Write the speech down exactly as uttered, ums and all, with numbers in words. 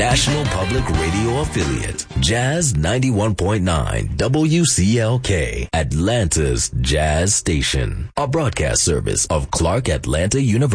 national public radio affiliate, Jazz ninety-one point nine W C L K, Atlanta's Jazz Station, a broadcast service of Clark Atlanta University.